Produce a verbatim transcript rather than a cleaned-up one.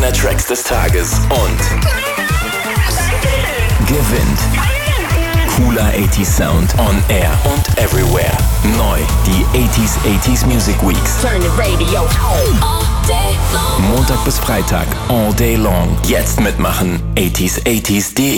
mehr Tracks des Tages und gewinnt cooler achtziger Sound on air und everywhere. Neu die achtziger achtziger Music Weeks. Turn the radio on. All day long. Montag bis Freitag, all day long. Jetzt mitmachen, achtziger achtziger punkt de.